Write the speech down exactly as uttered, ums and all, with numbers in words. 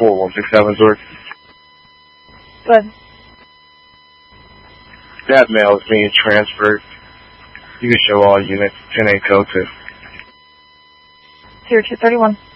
four one six seven, Zork. Good. That mail is being transferred. You can show all units ten eight code to zero two thirty-one.